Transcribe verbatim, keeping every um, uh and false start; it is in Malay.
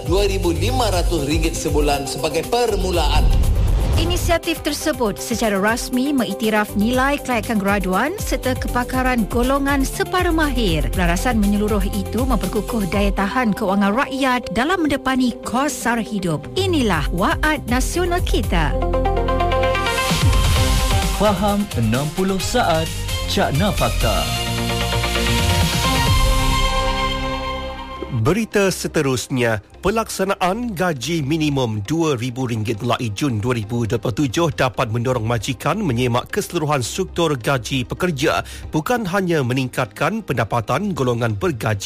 dua ribu lima ratus ringgit sebulan sebagai permulaan. Inisiatif tersebut secara rasmi mengiktiraf nilai kelayakan graduan serta kepakaran golongan separuh mahir. Pelarasan menyeluruh itu memperkukuh daya tahan kewangan rakyat dalam mendepani kos sara hidup. Inilah Waad Nasional kita. Faham enam puluh saat Cakna Fakta. Berita seterusnya, pelaksanaan gaji minimum dua ribu ringgit mulai Jun dua ribu dua puluh tujuh dapat mendorong majikan menyemak keseluruhan struktur gaji pekerja, bukan hanya meningkatkan pendapatan golongan bergaji